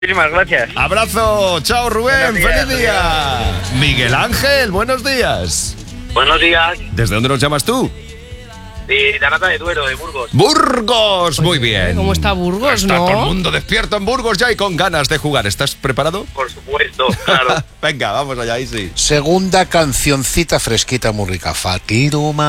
Muchísimas gracias. Abrazo, chao Rubén, Buenos días, feliz día. Miguel Ángel, buenos días. Buenos días. ¿Desde dónde nos llamas tú? De Arata de Duero, de Burgos. Burgos, muy bien. ¿Cómo está Burgos, Está no? todo el mundo despierto en Burgos ya y con ganas de jugar. ¿Estás preparado? Por supuesto, claro. Venga, vamos allá, Isi. Segunda cancioncita fresquita, muy rica. Fatiro